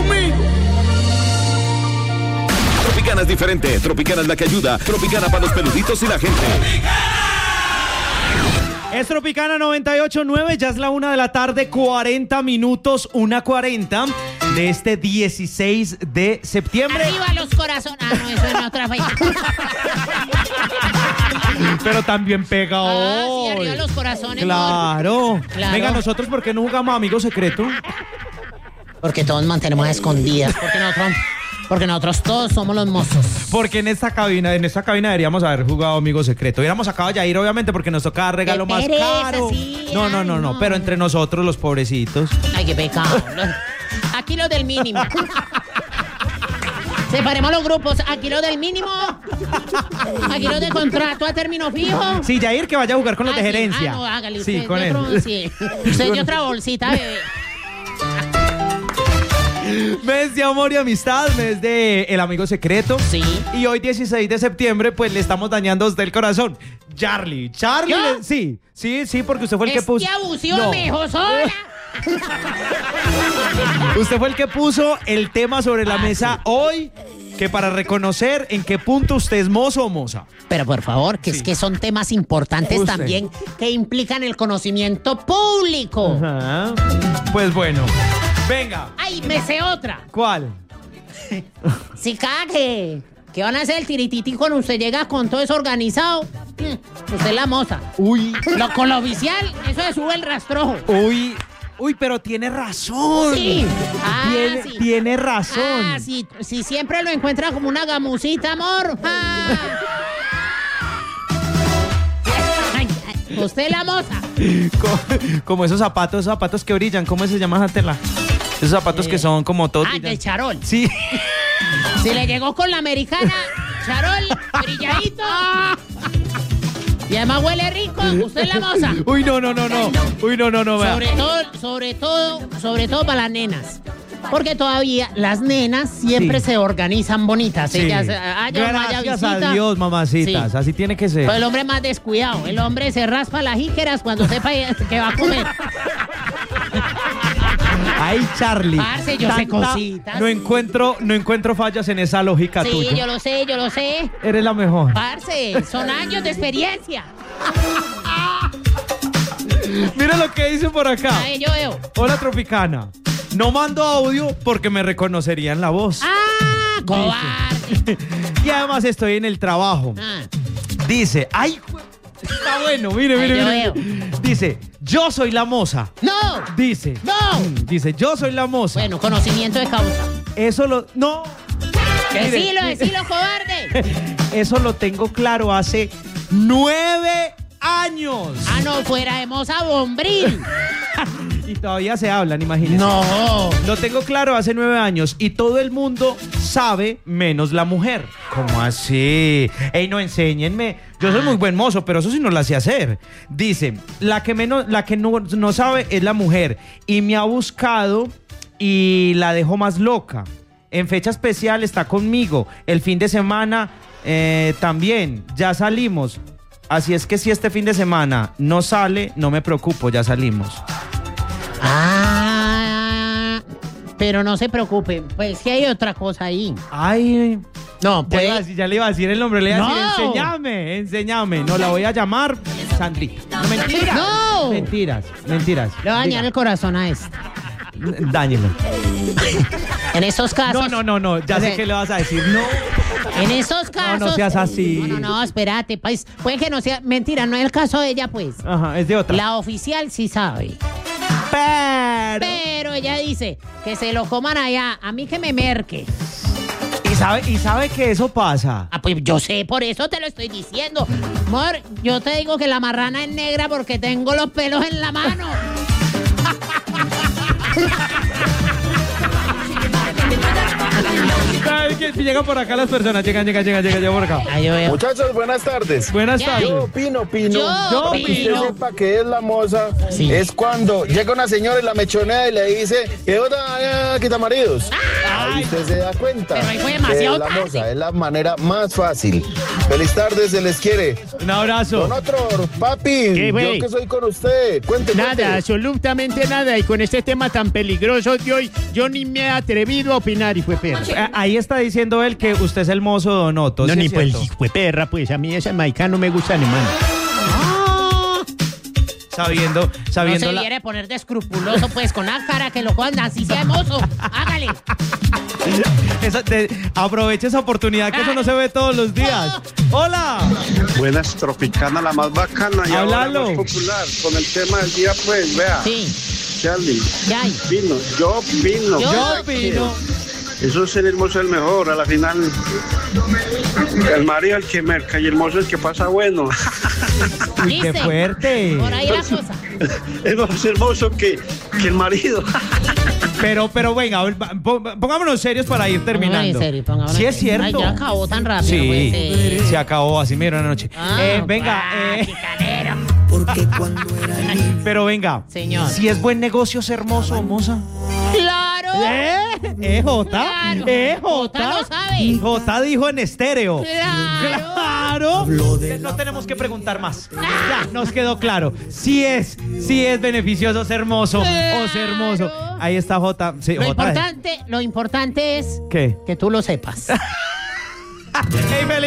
conmigo. Tropicana es diferente, Tropicana es la que ayuda, Tropicana para los peluditos y la gente. Es Tropicana 98.9, ya es la 1 de la tarde, 40 minutos, 1:40 de este 16 de septiembre. Arriba los corazones. Ah, no, eso es otra fecha. Pero también pega hoy. Sí, arriba los corazones. Claro. Claro. Venga, nosotros, ¿por qué no jugamos Amigo Secreto? Porque todos mantenemos a escondidas. Porque nosotros todos somos los mozos. Porque en esta cabina deberíamos haber jugado Amigo Secreto. Hubiéramos sacado a Yair, obviamente, porque nos tocaba regalo más caro. Sí, No. Pero entre nosotros, los pobrecitos. Ay, qué pecado. Aquí los del mínimo. Separemos los grupos. Aquí los del mínimo. Aquí los de contrato a término fijo. Sí, Yair, que vaya a jugar con los de gerencia. No, hágale. Sí, Usted con de él. sí. Usted de otra bolsita, bebé. Mes de amor y amistad, mes de El Amigo Secreto. Sí. Y hoy, 16 de septiembre, pues le estamos dañando a usted el corazón. Charlie, ¿Yo? Sí, porque usted fue el que puso. Abusivo me dejó sola. Usted fue el que puso el tema sobre la mesa hoy, que para reconocer en qué punto usted es mozo o moza. Pero por favor, que es que son temas importantes Usted. también que implican el conocimiento público. Ajá. Pues bueno, venga. Ay, me sé otra. ¿Cuál? Si cague. ¿Qué van a hacer el tirititi cuando usted llega con todo eso organizado? Usted es la moza. Uy, Con lo oficial, eso se sube el rastrojo. uy, pero tiene razón. Sí. Tiene razón. Ah, sí. Si siempre lo encuentra como una gamusita, amor. Ah. Ay, usted es la moza. Como esos zapatos que brillan. ¿Cómo se llama esa tela? Esos zapatos que son como todos. Ah, del charol. Sí. Si le llegó con la americana, charol, brilladito. Y además huele rico, usted es la moza. Uy, no. Uy, no. Vea. Sobre todo para las nenas. Porque todavía las nenas siempre se organizan bonitas. Sí. Ellas, Gracias a Dios, mamacitas. Sí. Así tiene que ser. Pero el hombre es más descuidado. El hombre se raspa las jícaras cuando sepa que va a comer. Ay, Charlie. Parce, yo sé cositas. No encuentro fallas en esa lógica tuya. Sí, yo lo sé. Eres la mejor. Parce, son años de experiencia. Mira lo que dice por acá. Ahí yo veo. Hola, Tropicana. No mando audio porque me reconocerían la voz. ¡Ah! ¡Cobarde! Y además estoy en el trabajo. Ah. Dice, ay, está bueno, mire. Veo. Dice, yo soy la moza. ¡No! Dice, yo soy la moza. Bueno, conocimiento de causa. No. Decilo, cobarde. Eso lo tengo claro hace 9 años. Ah, no, fuera de moza bombril. Y todavía se hablan, imagínense. No. Lo tengo claro hace 9 años y todo el mundo sabe menos la mujer. ¿Cómo así? Ey, no, enséñenme. Yo soy muy buen mozo, pero eso sí no lo sé hacer. Dice, la que no sabe es la mujer y me ha buscado y la dejo más loca. En fecha especial está conmigo. El fin de semana también. Ya salimos. Así es que si este fin de semana no sale, no me preocupo, ya salimos. Ah, pero no se preocupe, pues sí hay otra cosa ahí. Ay, No, pues. ya le iba a decir el nombre, le iba a decir, No. enséñame. No, la voy a llamar Sandrita. No, mentira. No. Mentiras. Le va a dañar el corazón a este. Dáñelo. En esos casos. No, ya sé qué le vas a decir. No. En esos casos. No seas así. No, espérate, pues. Puede que no sea. Mentira, no es el caso de ella, pues. Ajá, es de otra. La oficial sí sabe. Pero ella dice que se lo coman allá. A mí que me merque. ¿Y sabe que eso pasa? Ah, pues yo sé, por eso te lo estoy diciendo. Amor, yo te digo que la marrana es negra porque tengo los pelos en la mano. ¿Sabe que llegan por acá las personas. Llegan por acá. Ahí yo veo. Muchachos, buenas tardes. Buenas Ya. tardes. Yo opino. Yo Para que usted opino. sepa que es la moza, Sí. es cuando llega una señora y la mechonea y le dice, ¿qué otra quita-maridos? Ahí usted se da cuenta. Pero ahí fue demasiado que es la tarde. moza, es la manera más fácil. Feliz tarde, se les quiere. Un abrazo. Don Otro, papi, ¿Qué, güey? yo que soy con usted. Cuente. Nada, absolutamente nada. Y con este tema tan peligroso de hoy, yo ni me he atrevido a opinar, hijo de perra. Ahí está diciendo él que usted es el mozo Don Otto. No, ¿sí ni es pues, cierto? hijo de perra, pues a mí esa maica no me gusta ni mano. Sabiendo No se la... quiere poner de escrupuloso, pues, con la cara que lo cuando así sea mozo. Hágale. Aproveche esa oportunidad que eso no se ve todos los días. ¡Hola! Buenas, Tropicana, la más bacana y ahora Háblalo. más popular. Con el tema del día, pues, vea. Sí, Charlie, ya hay. yo opino. Yo opino. Eso es el hermoso el mejor. A la final, el marido el que merca y el mozo el que pasa bueno. Uy, qué ¿Viste? fuerte. Por ahí la cosa. Es más hermoso que el marido. Pero venga, pongámonos serios para ir terminando. En serio, pongámonos Sí en es serio. cierto. Ay, ya acabó tan rápido. Sí, puede ser. se acabó así, mira, una noche. Venga, chicanero. pero venga. Señor. Si es buen negocio ser hermoso, moza. ¡Claro! Jota. Claro. Jota. Jota lo sabe. Jota dijo en estéreo. Claro. No tenemos que preguntar más. Ya, nos quedó claro. Si es beneficioso ser hermoso o ser hermoso. Ahí está Jota. Sí, Lo importante es ¿Qué? que tú lo sepas. Hey, feliz